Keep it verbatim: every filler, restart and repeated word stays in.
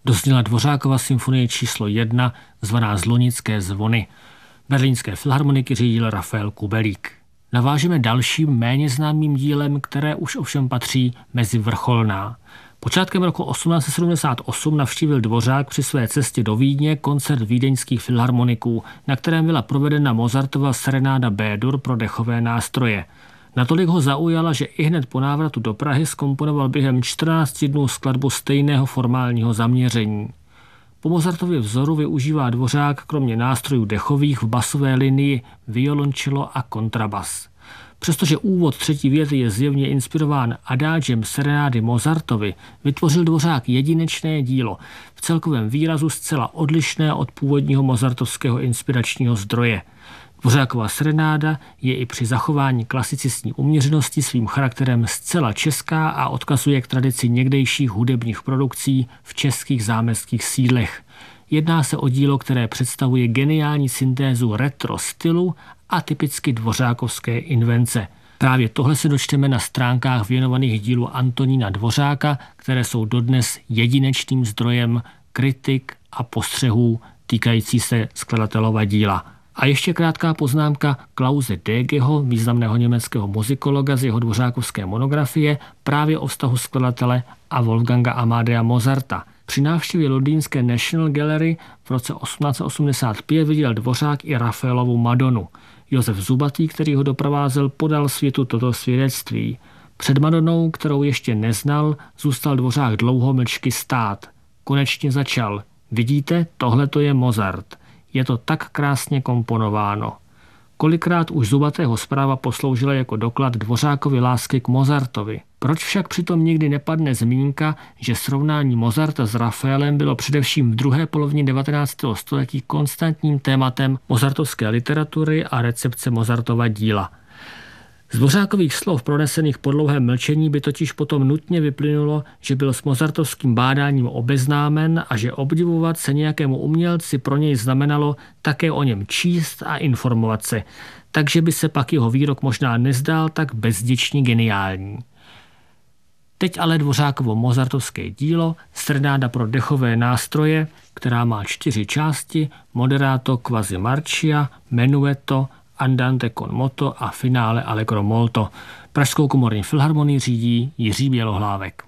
Dozněla Dvořákova symfonie číslo jedna, zvaná Zlonické zvony. Berlínské filharmoniky řídil Rafael Kubelík. Navážeme dalším méně známým dílem, které už ovšem patří mezi vrcholná. Počátkem roku osmnáct set sedmdesát osm navštívil Dvořák při své cestě do Vídně koncert vídeňských filharmoniků, na kterém byla provedena Mozartova serenáda B-dur pro dechové nástroje. Natolik ho zaujala, že ihned po návratu do Prahy zkomponoval během čtrnácti dnů skladbu stejného formálního zaměření. Po Mozartově vzoru využívá Dvořák kromě nástrojů dechových v basové linii violoncello a kontrabas. Přestože úvod třetí věty je zjevně inspirován adágem serenády Mozartovi, vytvořil Dvořák jedinečné dílo, v celkovém výrazu zcela odlišné od původního mozartovského inspiračního zdroje. Dvořákova serenáda je i při zachování klasicistní uměřenosti svým charakterem zcela česká a odkazuje k tradici někdejších hudebních produkcí v českých zámeckých sídlech. Jedná se o dílo, které představuje geniální syntézu retro stylu a typicky dvořákovské invence. Právě tohle se dočteme na stránkách věnovaných dílu Antonína Dvořáka, které jsou dodnes jedinečným zdrojem kritik a postřehů týkající se skladatelova díla. A ještě krátká poznámka Klause Degeho, významného německého muzikologa z jeho dvořákovské monografie, právě o vztahu skladatele a Wolfganga Amadea Mozarta. Při návštěvě londýnské National Gallery v roce osmnáct set osmdesát pět viděl Dvořák i Rafaelovu Madonu. Josef Zubatý, který ho doprovázel, podal světu toto svědectví. Před Madonou, kterou ještě neznal, zůstal Dvořák dlouho mlčky stát. Konečně začal. Vidíte, tohle to je Mozart. Je to tak krásně komponováno. Kolikrát už Zubatého zpráva posloužila jako doklad Dvořákovy lásky k Mozartovi. Proč však přitom nikdy nepadne zmínka, že srovnání Mozarta s Rafaelem bylo především v druhé polovině devatenáctého století konstantním tématem mozartovské literatury a recepce Mozartova díla. Z Dvořákových slov pronesených po dlouhém mlčení by totiž potom nutně vyplynulo, že byl s mozartovským bádáním obeznámen a že obdivovat se nějakému umělci pro něj znamenalo také o něm číst a informovat se, takže by se pak jeho výrok možná nezdál tak bezděčně geniální. Teď ale Dvořákovo mozartovské dílo, serenáda pro dechové nástroje, která má čtyři části, moderato quasi marcia, menuetto, andante con moto a finále allegro molto. Pražskou komorní filharmonii řídí Jiří Bělohlávek.